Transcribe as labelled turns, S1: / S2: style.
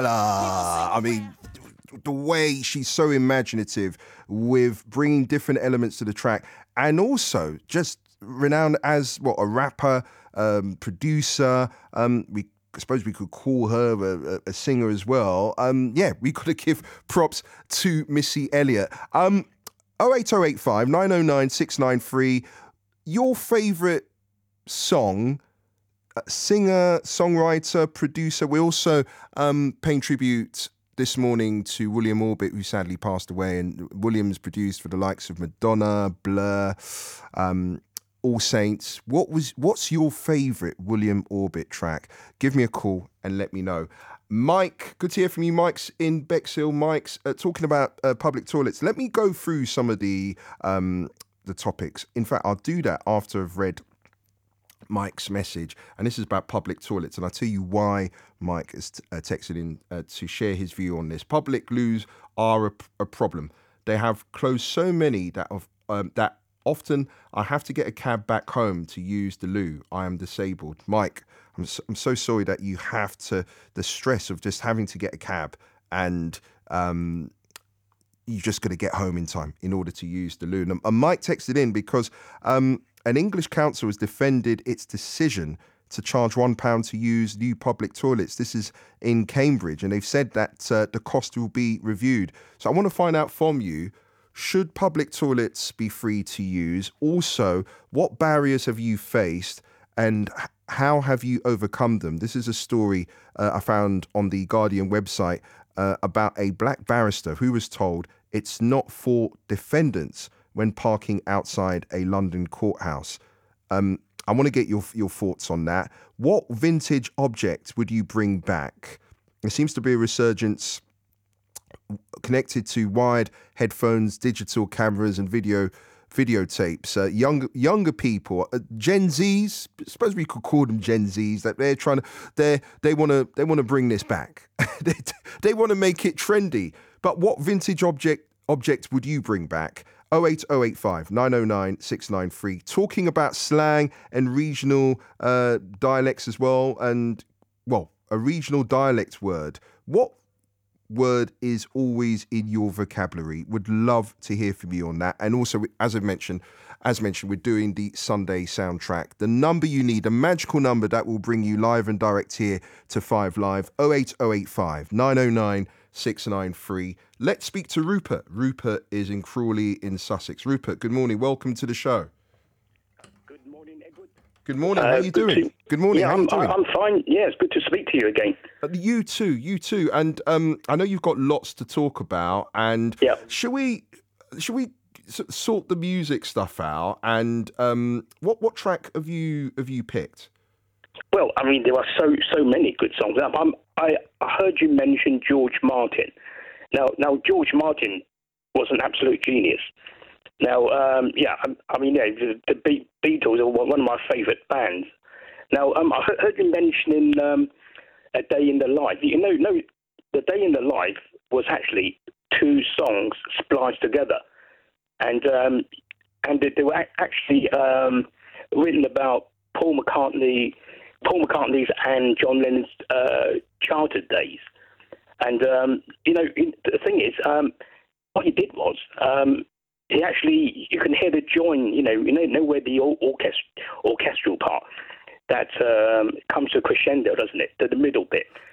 S1: I mean, the way she's so imaginative with bringing different elements to the track, and also just renowned as a rapper, producer. We I suppose we could call her a singer as well. Yeah, we got to give props to Missy Elliott. 08085 909 693. Your favourite song, singer, songwriter, producer. We're also paying tribute this morning to William Orbit, who sadly passed away. And William's produced for the likes of Madonna, Blur, All Saints. What's your favourite William Orbit track? Give me a call and let me know. Mike, good to hear from you. Mike's in Bexhill. Mike's talking about public toilets. Let me go through some of the topics. In fact, I'll do that after I've read Mike's message, and this is about public toilets, and I'll tell you why Mike has texted in to share his view on this. Public loos are a problem. They have closed so many that often I have to get a cab back home to use the loo. I am disabled. Mike, I'm so sorry that you have to, the stress of just having to get a cab, and you just got to get home in time in order to use the loo. And Mike texted in because an English council has defended its decision to charge £1 to use new public toilets. This is in Cambridge, and they've said that the cost will be reviewed. So I want to find out from you, should public toilets be free to use? Also, what barriers have you faced, and how have you overcome them? This is a story I found on the Guardian website about a black barrister who was told it's not for defendants when parking outside a London courthouse. I want to get your thoughts on that. What vintage object would you bring back? There seems to be a resurgence connected to wired headphones, digital cameras, and videotapes. Younger people, Gen Zs, I suppose we could call them Gen Zs, that they're trying to they want to bring this back. they want to make it trendy. But what vintage object would you bring back? 08085 909 693. Talking about slang and regional dialects as well, and a regional dialect word. What word is always in your vocabulary? Would love to hear from you on that. And also, as mentioned, we're doing the Sunday soundtrack. The number you need, a magical number that will bring you live and direct here to 5 Live, 08085 909 693. Let's speak to Rupert. Rupert is in Crawley in Sussex. Rupert, good morning. Welcome to the show.
S2: Good morning, Edward.
S1: Good morning. How are you doing? Good morning. How are you doing?
S2: I'm fine. Yeah, it's good to speak to you again.
S1: You too. And I know you've got lots to talk about. And should we sort the music stuff out? And what track have you picked?
S2: Well, I mean, there are so many good songs. I heard you mention George Martin. Now George Martin was an absolute genius. Now, the Beatles are one of my favourite bands. Now, I heard you mentioning A Day in the Life. No, The Day in the Life was actually two songs spliced together, and they were actually written about Paul McCartney's and John Lennon's childhood days. And the thing is, what he did was he actually, you can hear the join, where the orchestral part that comes to crescendo, doesn't it? The middle bit.